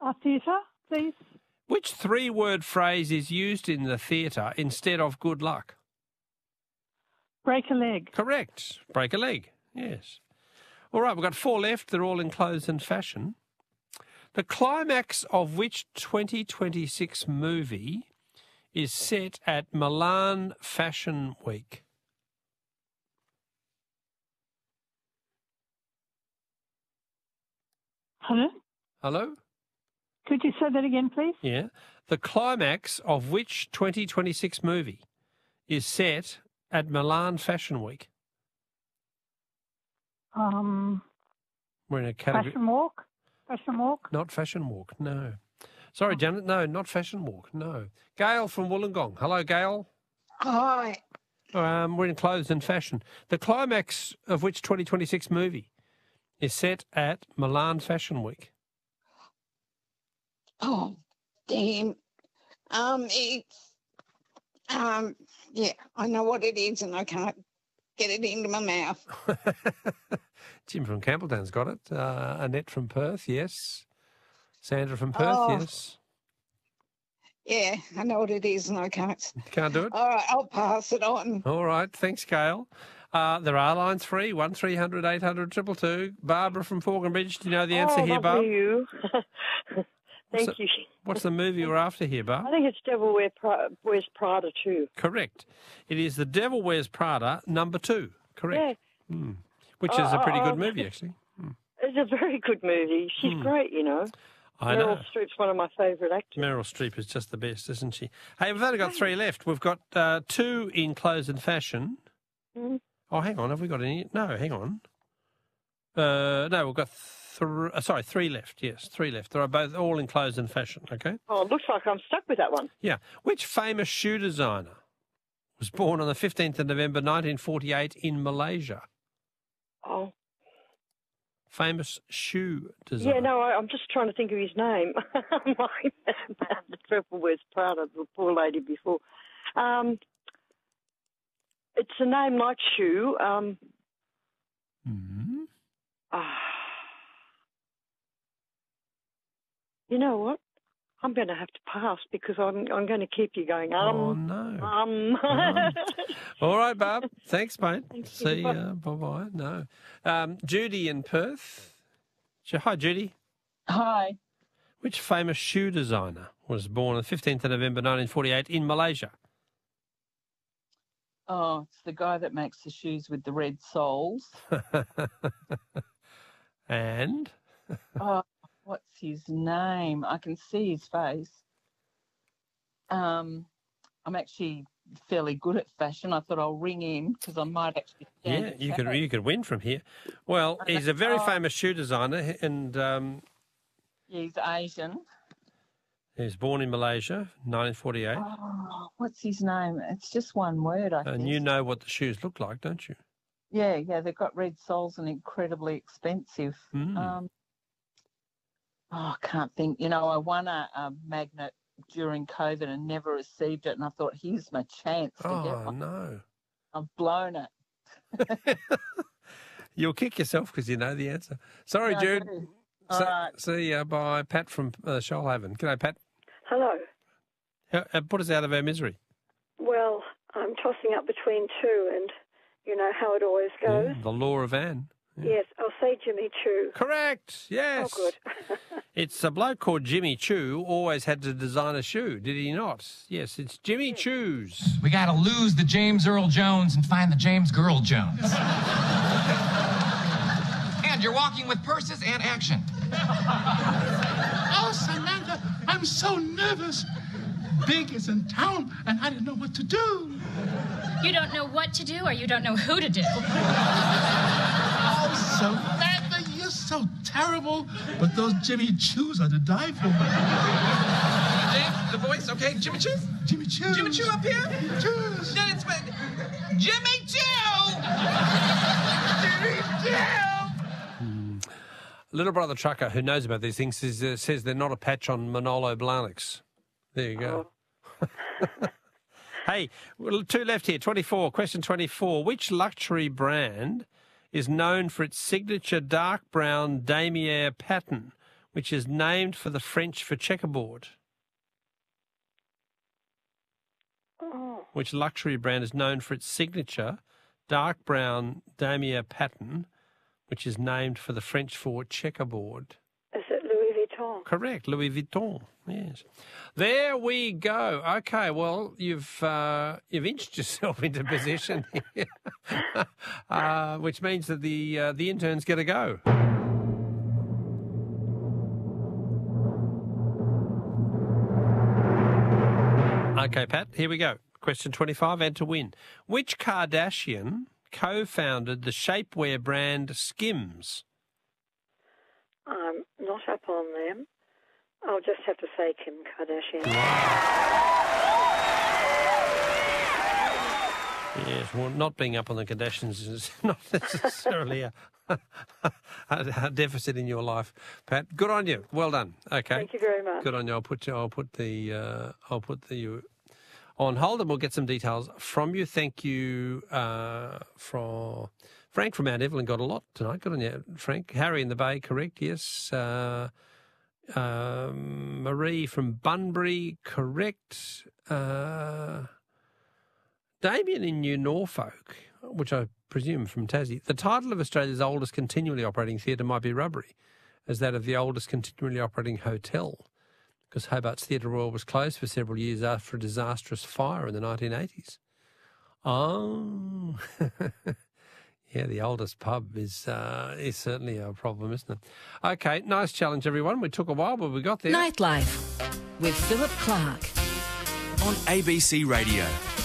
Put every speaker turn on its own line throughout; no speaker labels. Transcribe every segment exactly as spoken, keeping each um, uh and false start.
A theatre, please.
Which three-word phrase is used in the theatre instead of good luck?
Break a leg.
Correct. Break a leg. Yes. All right, we've got four left. They're all in clothes and fashion. The climax of which twenty twenty-six movie is set at Milan Fashion Week?
Hello?
Hello?
Could you say that again, please?
Yeah. The climax of which twenty twenty-six movie is set at Milan Fashion Week?
Um,
We're in a category.
Fashion Walk? Fashion Walk?
Not Fashion Walk, no. Sorry, Janet, no, not Fashion Walk, no. Gail from Wollongong. Hello, Gail.
Hi.
Um, we're in clothes and fashion. The climax of which twenty twenty-six movie is set at Milan Fashion Week?
Oh, damn. Um, it's, um, yeah, I know what it is and I can't get it into my mouth.
Jim from Campbelltown's got it. Uh, Annette from Perth, yes. Sandra from Perth,
Oh.
yes.
Yeah, I know what it is and I can't.
Can't do it?
All right, I'll pass it on.
All right, thanks, Gail. Uh, there are lines free, one three hundred eight hundred two two two. Barbara from Falconbridge, do you know the answer
oh,
here, Barb?
lovely you. Thank
What's
you.
the, what's the movie you're after here, Barb?
I think it's Devil Wear Pra- Wears Prada too.
Correct. It is The Devil Wears Prada, number two. Correct.
Yeah.
Mm. Which is a pretty
Oh,
good
oh,
movie, actually. Mm.
It's a very good movie. She's
Hmm.
great, you know.
I
Meryl
know.
Streep's one of my favourite actors.
Meryl Streep is just the best, isn't she? Hey, we've only got three left. We've got uh, two in clothes and fashion.
Mm.
Oh, hang on. Have we got any? No, hang on. Uh, no, we've got three. Uh, sorry, three left. Yes, three left. They're both all in clothes and fashion. Okay.
Oh, it looks like I'm stuck with that one.
Yeah. Which famous shoe designer was born on the fifteenth of November nineteen forty-eight in Malaysia?
Oh,
Famous shoe designer.
yeah, no, I, I'm just trying to think of his name. My- the Devil Wears Prada, the poor lady before. Um, it's a name like Shoe. Um,
Hmm.
ah. You know what? I'm going to have to pass because I'm I'm going to keep you going. Um,
Oh, no.
Um.
Right. All right, Barb. Thanks, mate.
Thank you.
See you. Bye-bye. No. Um, Judy in Perth. Ju- Hi, Judy.
Hi.
Which famous shoe designer was born on the fifteenth of November nineteen forty-eight in Malaysia?
Oh, it's the guy that makes the shoes with the red soles.
And?
Oh, what's his name? I can see his face. Um, I'm actually fairly good at fashion. I thought I'll ring in because I might actually. stand
Yeah,
a
you could
chance.
you could win from here. Well, he's a very
Oh.
famous shoe designer, and um,
Yeah, he's Asian.
he was born in Malaysia, nineteen forty-eight.
Oh, what's his name? It's just one word, I
And
guess.
you know what the shoes look like, don't you?
Yeah, yeah, they've got red soles and incredibly expensive.
Mm.
Um, oh, I can't think. You know, I won a, a magnet during COVID and never received it, and I thought, here's my chance to get
Oh,
one.
no.
I've blown it.
You'll kick yourself because you know the answer. Sorry,
Yeah, I
Jude.
do. All
So-
right.
See you. Bye. Pat from uh, Shoalhaven. G'day, Pat.
Hello.
Uh, uh, Put us out of our misery.
Well, I'm tossing up between two, and you know how it always goes.
Yeah, the law of Anne.
Yes, I'll say Jimmy Choo.
Correct. Yes.
Oh, good.
It's a bloke called Jimmy Choo always had to design a shoe, did he not? Yes, it's Jimmy Choo's.
We got to lose the James Earl Jones and find the James Girl Jones. And you're walking with purses and action.
Oh, Samantha, I'm so nervous. Big is in town, and I didn't know what to do.
You don't know what to do or you don't know who to do.
Oh, Samantha, you're so terrible. But those Jimmy Choos are to die for.
James, the voice, okay? Jimmy Choo?
Jimmy Choo.
Jimmy Choo up here?
Jimmy Choos.
No, it's Jimmy Choo! Jimmy Choo!
Little brother trucker who knows about these things says, uh, says they're not a patch on Manolo Blahniks. There you go. Hey, well, two left here. twenty-four. Question twenty-four. Which luxury brand is known for its signature dark brown damier pattern which is named for the French for checkerboard?
Oh,
Which luxury brand is known for its signature dark brown damier pattern, which is named for the French for checkerboard?
is it Louis Vuitton?
Correct, Louis Vuitton. Yes, there we go. Okay, well you've uh, you've inched yourself into position here, uh, which means that the uh, the interns get a go. Okay, Pat, here we go. Question twenty-five, and to win. Which Kardashian co-founded the shapewear brand Skims?
I'm not up on them. I'll just have to say Kim Kardashian.
Yes, well, not being up on the Kardashians is not necessarily a, a, a deficit in your life, Pat. Good on you. Well done. Okay.
Thank you very much.
Good on you. I'll put you. I'll put the. Uh, I'll put the you on hold, and we'll get some details from you. Thank you, uh, from Frank from Mount Evelyn. Got a lot tonight. Good on you, Frank. Harry in the Bay. Correct. Yes. Uh, um, Marie from Bunbury. Correct. Uh, Damien in New Norfolk, which I presume from Tassie. The title of Australia's oldest continually operating theatre might be rubbery as that of the oldest continually operating hotel, because Hobart's Theatre Royal was closed for several years after a disastrous fire in the nineteen eighties. Oh, yeah, the oldest pub is uh, is certainly a problem, isn't it? Okay, nice challenge, everyone. We took a while, but we got there.
Nightlife with Philip Clark
on A B C Radio.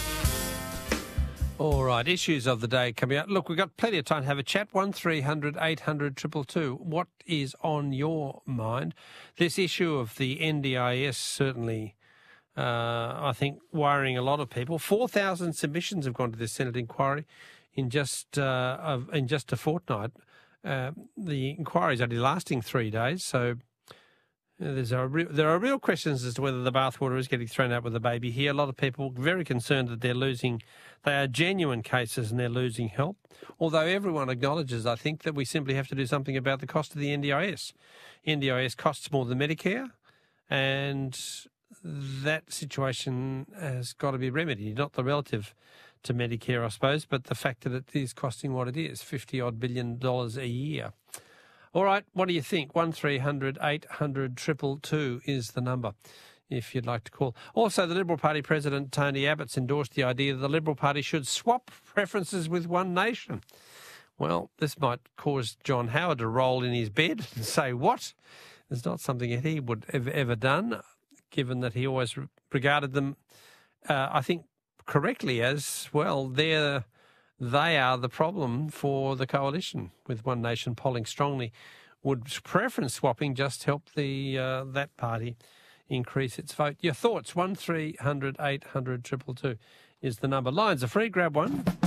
All right, issues of the day coming up. Look, we've got plenty of time to have a chat. one three hundred eight hundred two two two. What is on your mind? This issue of the N D I S certainly, uh, I think, worrying a lot of people. four thousand submissions have gone to this Senate inquiry in just uh, of, in just a fortnight. Uh, the inquiry is only lasting three days, so There's a re- there are real questions as to whether the bathwater is getting thrown out with the baby here. A lot of people very concerned that they're losing, they are genuine cases and they're losing help. Although everyone acknowledges, I think, that we simply have to do something about the cost of the N D I S. N D I S costs more than Medicare, and that situation has got to be remedied. Not the relative to Medicare, I suppose, but the fact that it is costing what it is, fifty odd billion dollars a year. All right, what do you think? one three hundred eight hundred two two two is the number if you'd like to call. Also, the Liberal Party President Tony Abbott's endorsed the idea that the Liberal Party should swap preferences with One Nation. Well, this might cause John Howard to roll in his bed and say, what? It's not something that he would have ever done, given that he always regarded them, uh, I think, correctly as, well, they're... They are the problem for the coalition, with One Nation polling strongly. Would preference swapping just help the uh, that party increase its vote? Your thoughts, one three hundred eight hundred two two two is the number. Lines are free, grab one.